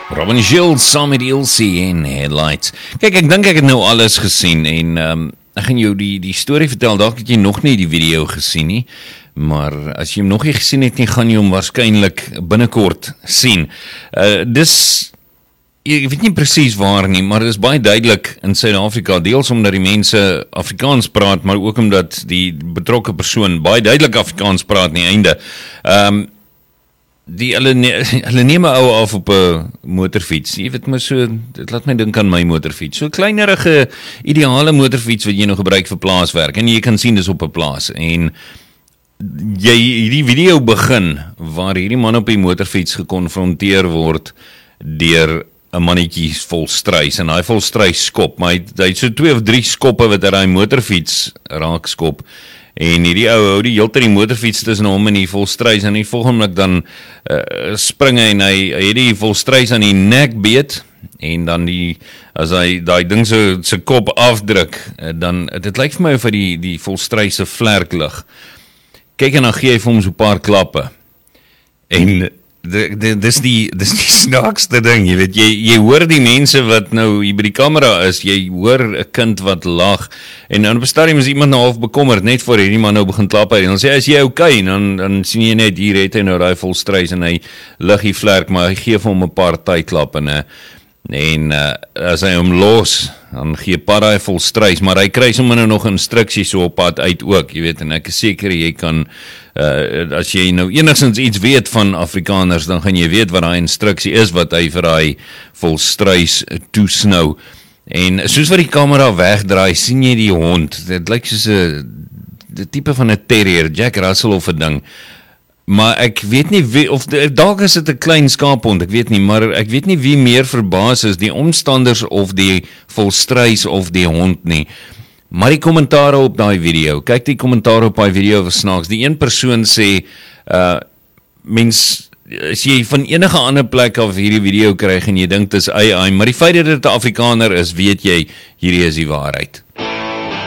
Robin Gilles saam met Ilse en Headlights. Kyk, ek dink ek het nou alles gesien en ek gaan jou die storie vertel. Dalk het jy nog nie die video gesien nie, maar as jy hom nog nie gesien het nie, gaan jy hom waarskynlik binnekort sien. Ek weet nie presies waar nie, maar dit is baie duidelik in Suid-Afrika, deels omdat die mense Afrikaans praat, maar ook omdat die betrokke persoon baie duidelik Afrikaans praat nie einde. Hulle neem 'n ou af op 'n motorfiets. Jy weet maar so, dit laat my dink aan my motorfiets. So 'n kleinerige ideale motorfiets wat jy nou gebruik vir plaaswerk en jy kan sien dis op 'n plaas. En hierdie video begin waar hierdie man op die motorfiets gekonfronteer word deur 'n mannetjie vol struis en hy vol struis skop, maar hy het so 2 of 3 skoppe wat hy motorfiets raak skop. En hierdie ou hou die hele tyd die motorfiets tussen hom en die volstruis en die volgende dan spring hy en hy het die volstruis aan die nek beet en dan as hy daai ding se kop afdruk, dan dit lyk vir my of hy die volstruis se vlerk lig. Kyk en dan gee hy vir hom so 'n paar klappe. En dis die snaakste ding, jy weet, jy hoor die mense wat nou hier by die kamera is, jy hoor 'n kind wat lag, en op 'n stadium is iemand nou half bekommerd, net voor hierdie man nou begin klap uit, en dan sê hy, is jy okay? En dan sien jy net, hier het hy nou daai volstruis, en hy lig die vlerk, maar hy gee vir hom 'n paar tydklappe, en as hy hom los, dan gee daai volstruis, maar hy kry sommer nou nog instruksies so op pad uit ook, jy weet, en ek is seker jy kan, as jy nou enigstens iets weet van Afrikaners, dan gaan jy weet wat daai instruksie is, wat hy vir daai volstruis toesnou. En soos wat die kamera wegdraai, sien jy die hond, dit lyk soos 'n tipe van 'n terrier, Jack Russell of 'n ding, maar ek weet nie wie, of dalk is dit 'n klein skaaphond, ek weet nie, maar ek weet nie wie meer verbaas is, die omstanders of die volstruis of die hond nie. Maar die kommentare op daai video, kyk die kommentare op daai video was snaaks. Die een persoon sê, mens, as jy van enige ander plek af hierdie video kry en jy dink dis AI, maar die feit dat dit 'n Afrikaner is, weet jy, hierdie is die waarheid.